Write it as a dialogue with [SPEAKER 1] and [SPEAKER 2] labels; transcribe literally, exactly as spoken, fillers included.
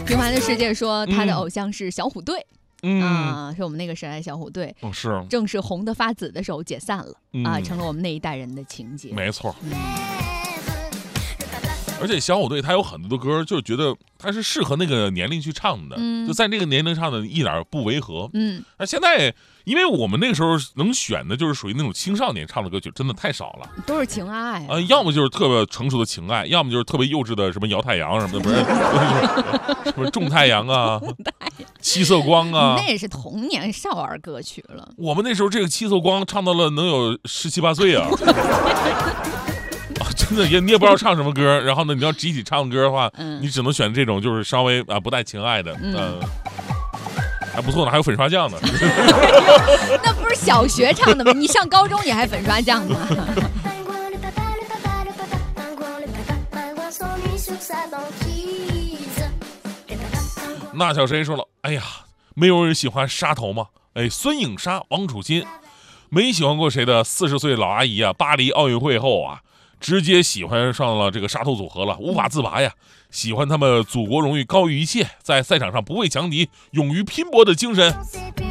[SPEAKER 1] 平凡的世界说他的偶像是小虎队。
[SPEAKER 2] 嗯
[SPEAKER 1] 啊，是我们那个时代小虎队，
[SPEAKER 2] 哦是，
[SPEAKER 1] 正是红得发紫的时候解散了、
[SPEAKER 2] 嗯、
[SPEAKER 1] 啊，成了我们那一代人的情节。
[SPEAKER 2] 没错。
[SPEAKER 1] 嗯
[SPEAKER 2] 而且小虎队他有很多的歌，就觉得他是适合那个年龄去唱的，
[SPEAKER 1] 嗯、
[SPEAKER 2] 就在那个年龄唱的一点不违和。
[SPEAKER 1] 嗯，
[SPEAKER 2] 那现在因为我们那个时候能选的就是属于那种青少年唱的歌曲，真的太少了，
[SPEAKER 1] 都是情爱啊、
[SPEAKER 2] 呃，要么就是特别成熟的情爱，要么就是特别幼稚的什么摇太阳什么的，不是什么种太阳啊，七色光啊，
[SPEAKER 1] 那也是童年少儿歌曲了。
[SPEAKER 2] 我们那时候这个七色光唱到了能有十七八岁啊。啊，真的也你也不知道唱什么歌，然后呢，你要集体唱歌的话，嗯、你只能选这种就是稍微啊不带情爱的，嗯、呃，还不错呢，还有粉刷匠呢。
[SPEAKER 1] 那不是小学唱的吗？你上高中你还粉刷匠呢？
[SPEAKER 2] 那小谁说了，哎呀，没有人喜欢沙头吗？哎，孙颖莎、王楚钦，没喜欢过谁的四十岁老阿姨啊，巴黎奥运会后啊。直接喜欢上了这个沙头组合了，无法自拔呀！喜欢他们祖国荣誉高于一切，在赛场上不畏强敌、勇于拼搏的精神。